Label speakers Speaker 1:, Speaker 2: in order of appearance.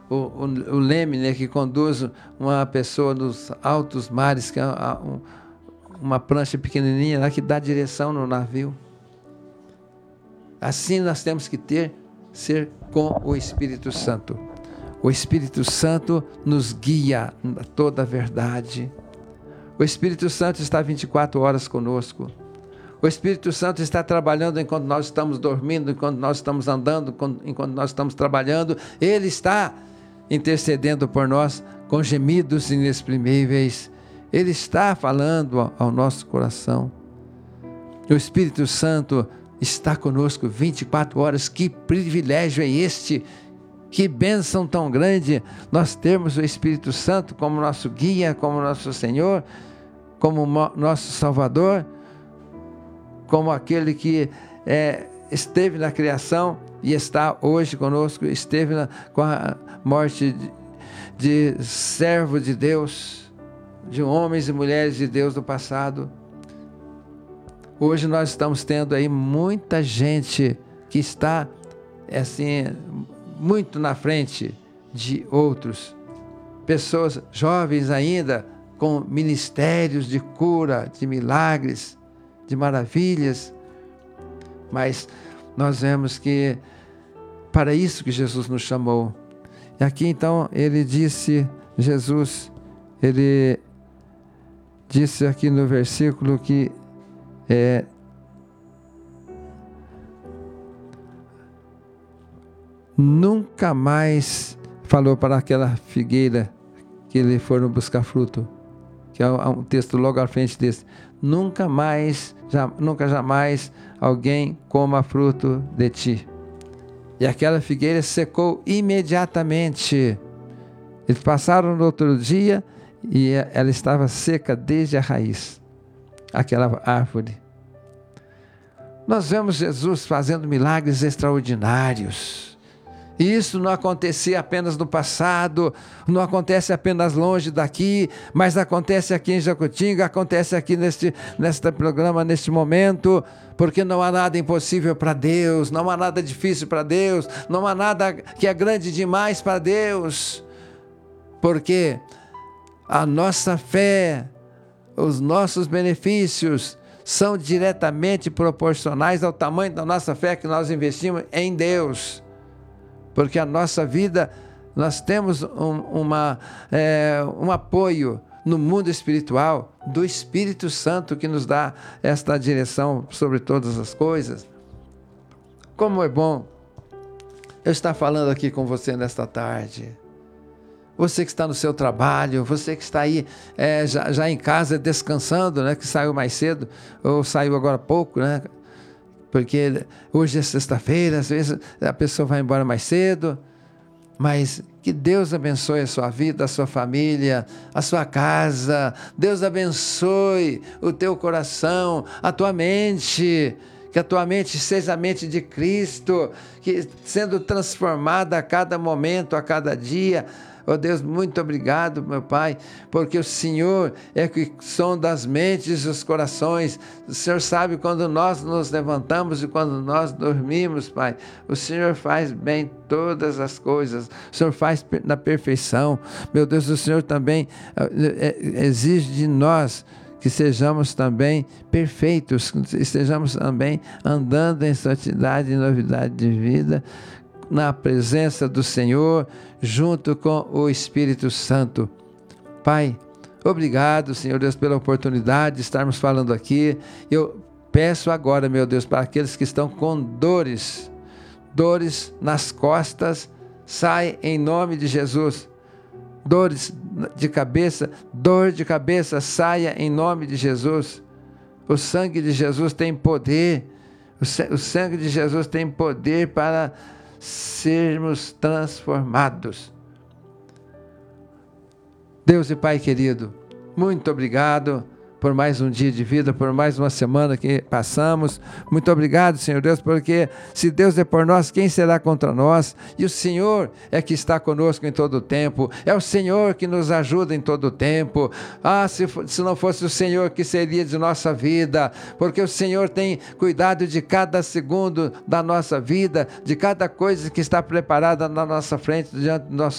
Speaker 1: o leme, né, que conduz uma pessoa nos altos mares, que é uma prancha pequenininha lá que dá direção no navio. Assim nós temos que ser com o Espírito Santo. O Espírito Santo nos guia a toda a verdade. O Espírito Santo está 24 horas conosco. O Espírito Santo está trabalhando enquanto nós estamos dormindo, enquanto nós estamos andando, enquanto nós estamos trabalhando. Ele está intercedendo por nós com gemidos inexprimíveis. Ele está falando ao nosso coração. O Espírito Santo está conosco 24 horas. Que privilégio é este! Que bênção tão grande nós termos o Espírito Santo como nosso guia, como nosso Senhor, como nosso Salvador, como aquele que esteve na criação e está hoje conosco, esteve com a morte de servo de Deus, de homens e mulheres de Deus do passado. Hoje nós estamos tendo aí muita gente que está assim, muito na frente de outros. Pessoas jovens ainda, com ministérios de cura, de milagres, de maravilhas. Mas nós vemos que para isso que Jesus nos chamou. E aqui então ele disse aqui no versículo que nunca mais falou para aquela figueira que eles foram buscar fruto, que é um texto logo à frente desse. Nunca jamais alguém coma fruto de ti. E aquela figueira secou imediatamente. Eles passaram no outro dia e ela estava seca desde a raiz, aquela árvore. Nós vemos Jesus fazendo milagres extraordinários. E isso não acontecia apenas no passado, não acontece apenas longe daqui, mas acontece aqui em Jacutinga, acontece aqui neste programa, neste momento, porque não há nada impossível para Deus, não há nada difícil para Deus, não há nada que é grande demais para Deus, porque a nossa fé, os nossos benefícios são diretamente proporcionais ao tamanho da nossa fé que nós investimos em Deus. Porque a nossa vida, nós temos um apoio no mundo espiritual do Espírito Santo que nos dá esta direção sobre todas as coisas. Como é bom eu estar falando aqui com você nesta tarde. Você que está no seu trabalho, você que está aí já em casa descansando, né, que saiu mais cedo ou saiu agora há pouco, né? Porque hoje é sexta-feira, às vezes a pessoa vai embora mais cedo, mas que Deus abençoe a sua vida, a sua família, a sua casa. Deus abençoe o teu coração, a tua mente, que a tua mente seja a mente de Cristo, que sendo transformada a cada momento, a cada dia. Oh Deus, muito obrigado, meu Pai, porque o Senhor é que sonda as mentes e os corações. O Senhor sabe quando nós nos levantamos e quando nós dormimos, Pai. O Senhor faz bem todas as coisas. O Senhor faz na perfeição. Meu Deus, o Senhor também exige de nós que sejamos também perfeitos, que estejamos também andando em santidade e novidade de vida, na presença do Senhor, junto com o Espírito Santo. Pai, obrigado, Senhor Deus, pela oportunidade de estarmos falando aqui. Eu peço agora, meu Deus, para aqueles que estão com dores nas costas, sai em nome de Jesus. Dores de cabeça, dor de cabeça, saia em nome de Jesus. O sangue de Jesus tem poder. O sangue de Jesus tem poder para sermos transformados. Deus e Pai querido, muito obrigado por mais um dia de vida, por mais uma semana que passamos. Muito obrigado, Senhor Deus, porque se Deus é por nós, quem será contra nós? E o Senhor é que está conosco em todo o tempo. É o Senhor que nos ajuda em todo o tempo. Se não fosse o Senhor, que seria de nossa vida? Porque o Senhor tem cuidado de cada segundo da nossa vida, de cada coisa que está preparada na nossa frente, diante do nosso